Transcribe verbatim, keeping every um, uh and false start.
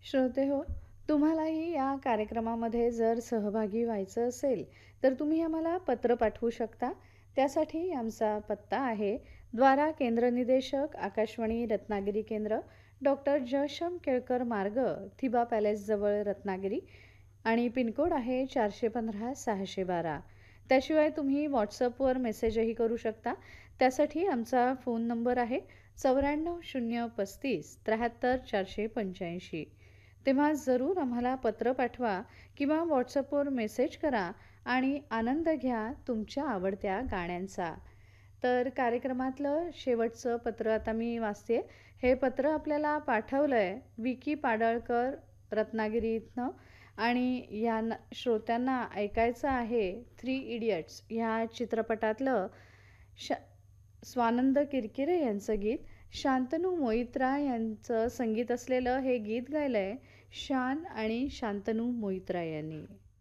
श्रोते हो, तुम्हालाही या कार्यक्रमामध्ये जर सहभागी व्हायचं असेल, तर तुम्ही आम्हाला पत्र पाठवू शकता. त्यासाठी आमचा पत्ता आहे द्वारा केंद्र निदेशक आकाशवाणी रत्नागिरी केंद्र, डॉक्टर जयश्याम केळकर मार्ग, थिबा पॅलेसजवळ रत्नागिरी आणि पिनकोड आहे चारशे पंधरा सहाशे बारा. त्याशिवाय तुम्ही व्हॉट्सअपवर मेसेजही करू शकता. त्यासाठी आमचा फोन नंबर आहे चौऱ्याण्णव शून्य पस्तीस त्र्याहत्तर चारशे पंच्याऐंशी. तेव्हा जरूर आम्हाला पत्र पाठवा किंवा व्हॉट्सअपवर मेसेज करा आणि आनंद घ्या तुमच्या आवडत्या गाण्यांचा. तर कार्यक्रमातलं शेवटचं पत्र आता मी वाचते. हे पत्र आपल्याला पाठवलं आहे विकी पाडळकर रत्नागिरी इथनं आणि या न श्रोत्यांना ऐकायचं आहे थ्री इडियट्स ह्या चित्रपटातलं श स्वानंद किरकिरे यांचं गीत. शांतनू मोहित्रा यांचं संगीत असलेलं हे गीत गायलं आहे शान आणि शांतनू मोहित्रा यांनी.